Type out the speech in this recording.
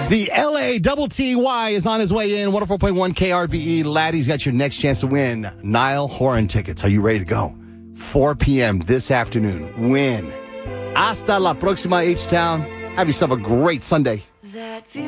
The LA Double TY is on his way in. 104.1 KRBE. Laddie's got your next chance to win Niall Horan tickets. Are you ready to go? 4 p.m. this afternoon. Win. Hasta la próxima, H-Town. Have yourself a great Sunday.